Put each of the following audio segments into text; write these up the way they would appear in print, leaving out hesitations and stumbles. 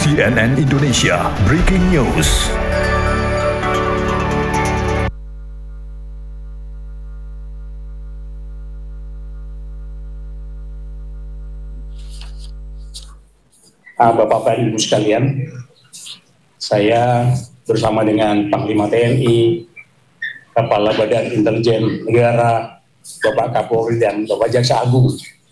CNN Indonesia Breaking News. Bapak-Bapak Ibu sekalian, saya bersama dengan Panglima TNI, Kepala Badan Intelijen Negara, Bapak Kapolri dan Bapak Jaksa Agung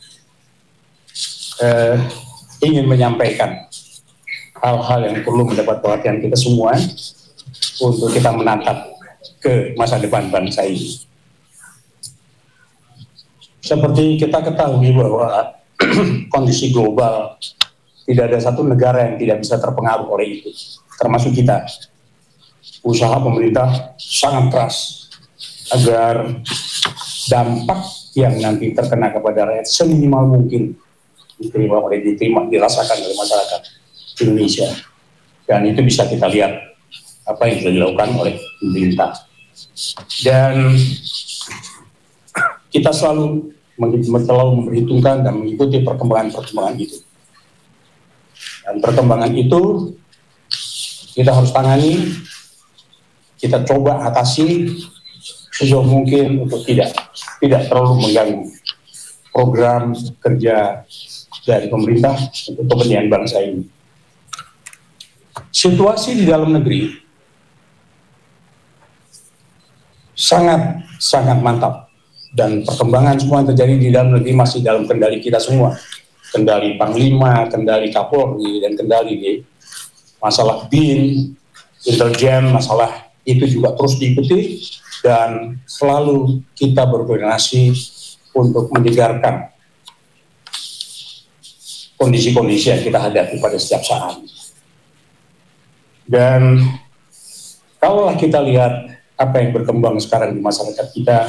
ingin menyampaikan hal-hal yang perlu mendapat perhatian kita semua untuk kita menatap ke masa depan bangsa ini. Seperti kita ketahui bahwa kondisi global tidak ada satu negara yang tidak bisa terpengaruh oleh itu, termasuk kita. Usaha pemerintah sangat keras agar dampak yang nanti terkena kepada rakyat seminimal mungkin dirasakan oleh masyarakat Indonesia. Dan itu bisa kita lihat apa yang sudah dilakukan oleh pemerintah. Dan kita selalu memperhitungkan dan mengikuti perkembangan itu. Dan perkembangan itu kita harus tangani, kita coba atasi sejauh mungkin untuk tidak terlalu mengganggu program kerja dari pemerintah untuk kepentingan bangsa ini. Situasi di dalam negeri sangat mantap dan perkembangan semua yang terjadi di dalam negeri masih dalam kendali kita semua. Kendali Panglima, kendali Kapolri, dan kendali di masalah BIN, intelijen, masalah itu juga terus diikuti dan selalu kita berkoordinasi untuk menyegarkan kondisi-kondisi yang kita hadapi pada setiap saat. Dan kalau kita lihat apa yang berkembang sekarang di masyarakat kita,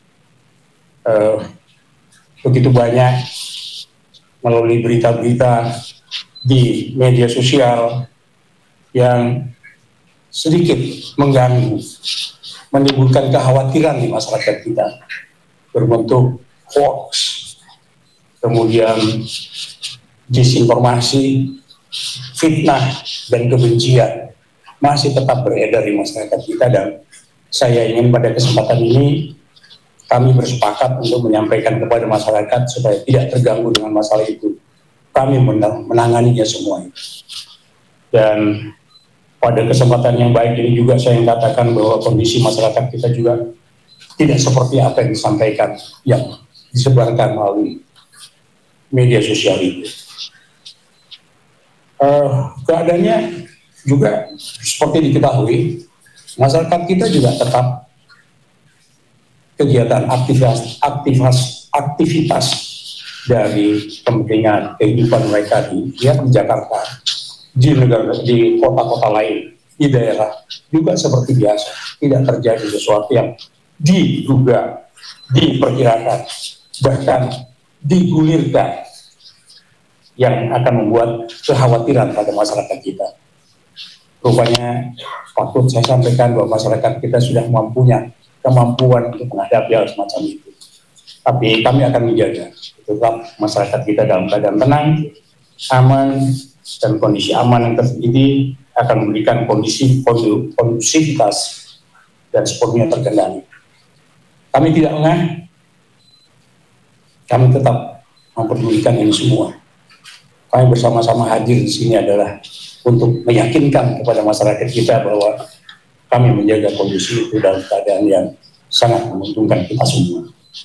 begitu banyak melalui berita-berita di media sosial yang sedikit mengganggu, menimbulkan kekhawatiran di masyarakat kita, berbentuk hoax, kemudian disinformasi, fitnah, dan kebencian masih tetap beredar di masyarakat kita. Dan saya ingin pada kesempatan ini kami bersepakat untuk menyampaikan kepada masyarakat supaya tidak terganggu dengan masalah itu. Kami menanganinya semua. Dan pada kesempatan yang baik ini juga saya ingin katakan bahwa kondisi masyarakat kita juga tidak seperti apa yang disampaikan, yang disebarkan melalui media sosial itu. Keadaannya juga seperti diketahui, masyarakat kita juga tetap kegiatan aktivitas dari kepentingan kehidupan mereka di Jakarta, di kota-kota lain, di daerah juga seperti biasa. Tidak terjadi sesuatu yang diduga, diperkirakan, bahkan digulirkan yang akan membuat kekhawatiran pada masyarakat kita. Rupanya patut saya sampaikan bahwa masyarakat kita sudah mempunyai kemampuan untuk menghadapi hal semacam itu. Tapi kami akan menjaga tetap masyarakat kita dalam keadaan tenang, aman, dan kondisi aman yang terjadi akan memberikan kondisi kondusivitas dan sepenuhnya terkendali. Kami tidak lengah, kami tetap memperdulikan ini semua. Kami bersama-sama hadir di sini adalah untuk meyakinkan kepada masyarakat kita bahwa kami menjaga kondisi itu dalam keadaan yang sangat menguntungkan kita semua.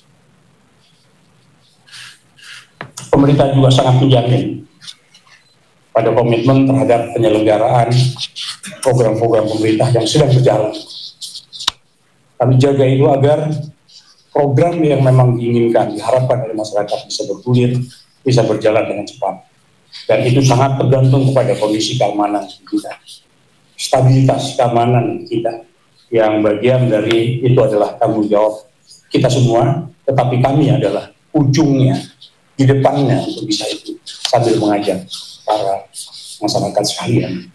Pemerintah juga sangat menjamin pada komitmen terhadap penyelenggaraan program-program pemerintah yang sedang berjalan. Kami jaga itu agar program yang memang diinginkan, diharapkan oleh masyarakat bisa bergulir, bisa berjalan dengan cepat. Dan itu sangat tergantung kepada kondisi keamanan kita, stabilitas keamanan kita, yang bagian dari itu adalah tanggung jawab kita semua, tetapi kami adalah ujungnya, di depannya untuk bisa itu, sambil mengajak para masyarakat sekalian.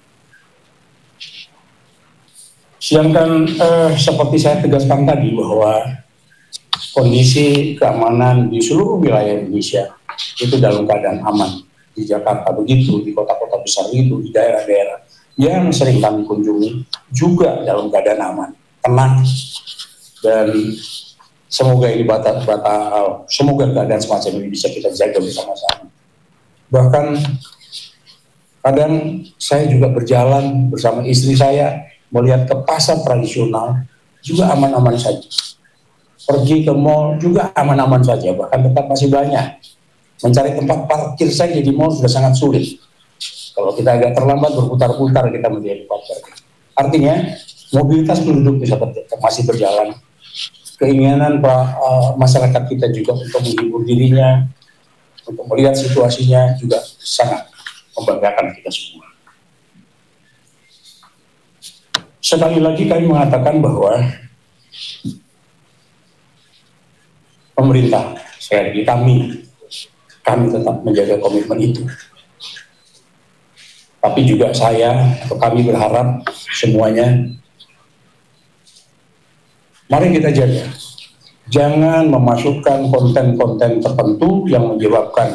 Sedangkan seperti saya tegaskan tadi bahwa kondisi keamanan di seluruh wilayah Indonesia itu dalam keadaan aman, di Jakarta begitu, di kota-kota besar itu, di daerah-daerah yang sering kami kunjungi juga dalam keadaan aman, tenang, dan semoga ini semoga keadaan semacam ini bisa kita jaga bersama-sama. Bahkan kadang saya juga berjalan bersama istri saya melihat ke pasar tradisional juga aman-aman saja. Pergi ke mall juga aman-aman saja, bahkan tetap masih banyak. Mencari tempat parkir saja di mall sudah sangat sulit. Kalau kita agak terlambat berputar-putar kita menjadi parkir. Artinya mobilitas penduduk bisa masih berjalan. Keinginan masyarakat kita juga untuk menghibur dirinya, untuk melihat situasinya juga sangat membanggakan kita semua. Sekali lagi kami mengatakan bahwa pemerintah, sekali lagi kami tetap menjaga komitmen itu. Tapi juga kami berharap semuanya, mari kita jaga. Jangan memasukkan konten-konten tertentu yang menyebabkan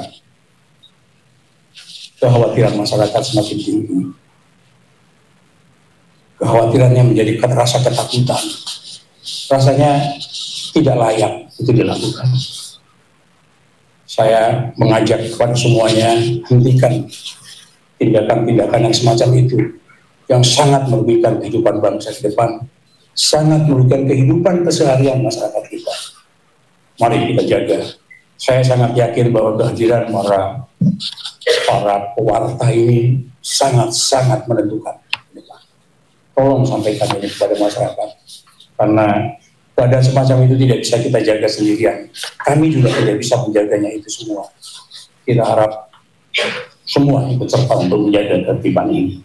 kekhawatiran masyarakat semakin tinggi. Kekhawatirannya menjadi rasa ketakutan. Rasanya tidak layak itu dilakukan. Saya mengajak kepada semuanya, hentikan tindakan-tindakan yang semacam itu, yang sangat merugikan kehidupan bangsa ke depan, sangat merugikan kehidupan keseharian masyarakat kita. Mari kita jaga. Saya sangat yakin bahwa kehadiran para pewarta ini sangat-sangat menentukan. Tolong sampaikan ini kepada masyarakat, karena keadaan semacam itu tidak bisa kita jaga sendirian. Kami juga tidak bisa menjaganya itu semua. Kita harap semua ikut serta untuk menjaga ketertiban ini.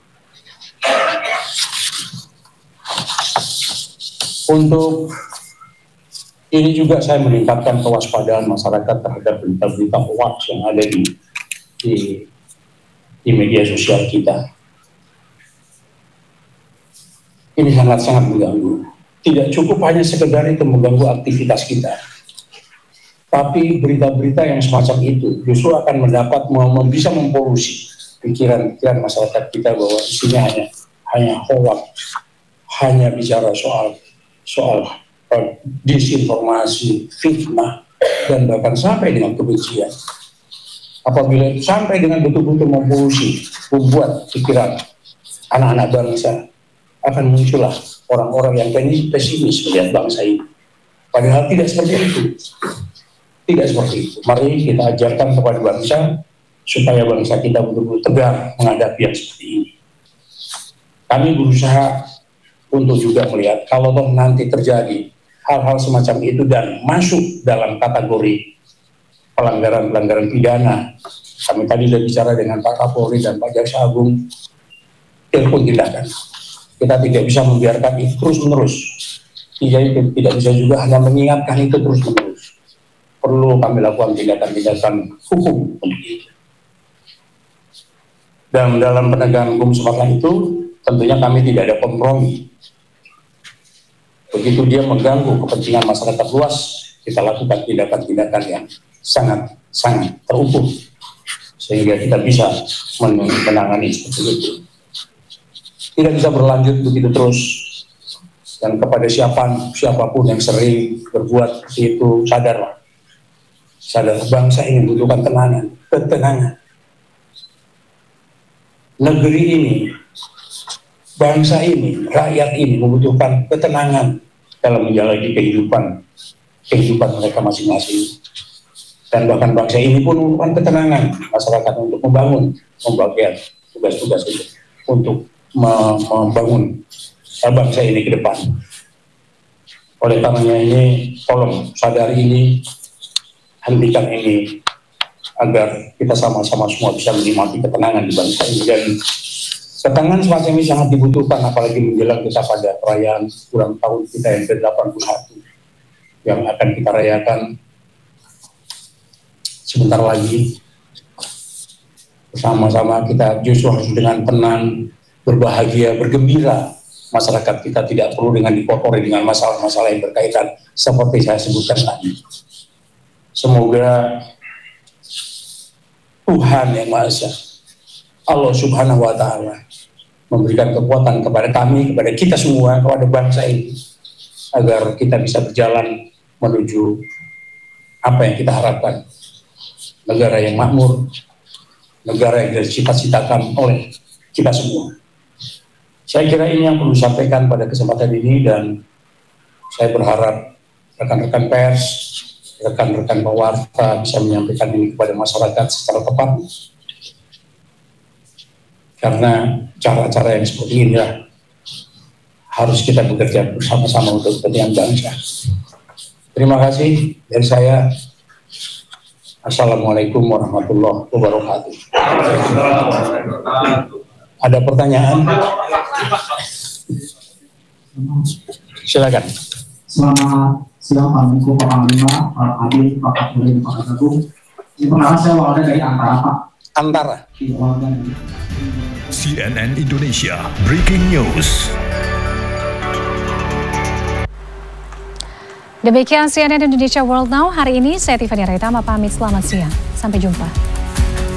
Untuk ini juga saya meningkatkan kewaspadaan masyarakat terhadap berita-berita hoax yang ada di media sosial kita. Ini sangat-sangat mengganggu. Tidak cukup hanya sekedar itu mengganggu aktivitas kita, tapi berita-berita yang semacam itu justru akan bisa mempolusi pikiran masyarakat kita bahwa isinya hanya hoax, hanya bicara soal disinformasi, fitnah, dan bahkan sampai dengan kebencian. Apabila sampai dengan betul-betul mempolusi, membuat pikiran anak-anak bangsa, akan muncullah orang-orang yang pesimis melihat bangsa ini. Padahal tidak seperti itu. Tidak seperti itu. Mari kita ajarkan kepada bangsa supaya bangsa kita betul-betul tegar menghadapi yang seperti ini. Kami berusaha untuk juga melihat kalau nanti terjadi hal-hal semacam itu dan masuk dalam kategori pelanggaran pidana. Kami tadi sudah bicara dengan Pak Kapolri dan Pak Jaksa Agung, telepon tindakan. Kita tidak bisa membiarkan itu terus-menerus. Tidak bisa juga hanya mengingatkan itu terus-menerus. Perlu kami lakukan tindakan-tindakan hukum untuk itu. Dan dalam penegakan hukum semacam itu, tentunya kami tidak ada kompromi. Begitu dia mengganggu kepentingan masyarakat luas, kita lakukan tindakan-tindakan yang sangat terukur, sehingga kita bisa menangani seperti itu. Tidak bisa berlanjut begitu terus, dan kepada siapapun yang sering berbuat seperti itu, sadar bangsa ini membutuhkan ketenangan. Negeri ini, bangsa ini, rakyat ini membutuhkan ketenangan dalam menjalani kehidupan mereka masing-masing. Dan bahkan bangsa ini pun membutuhkan ketenangan masyarakat untuk membagian tugas-tugas itu, untuk membangun bangsa ini ke depan. Oleh karenanya ini, tolong sadari ini, hentikan ini, agar kita sama-sama semua bisa menikmati ketenangan di bangsa ini. Dan ketenangan semacam ini sangat dibutuhkan, apalagi menjelang kita pada perayaan ulang tahun kita yang ke-81 yang akan kita rayakan sebentar lagi. Bersama-sama kita justru harus dengan tenang, berbahagia, bergembira. Masyarakat kita tidak perlu dengan dikotori dengan masalah-masalah yang berkaitan seperti saya sebutkan tadi. Semoga Tuhan Yang Maha Esa, Allah Subhanahu wa Ta'ala, memberikan kekuatan kepada kami, kepada kita semua, kepada bangsa ini, agar kita bisa berjalan menuju apa yang kita harapkan. Negara yang makmur, negara yang dicita-citakan oleh kita semua. Saya kira ini yang perlu disampaikan pada kesempatan ini, dan saya berharap rekan-rekan pers, rekan-rekan pewarta bisa menyampaikan ini kepada masyarakat secara tepat. Karena cara-cara yang seperti inilah harus kita bekerja bersama-sama untuk kepentingan bangsa. Terima kasih dari saya. Assalamualaikum warahmatullahi wabarakatuh. Ada pertanyaan? Silakan. Selamat siang Pak Menko, Pak Panglima, Pak Adi, Pak Kapolri, Pak Kasatgas. Ini pertama saya warga dari Antara, Pak. Antara. CNN Indonesia Breaking News. Demikian CNN Indonesia World Now hari ini. Saya Tiffany Raitama pamit, selamat siang. Sampai jumpa.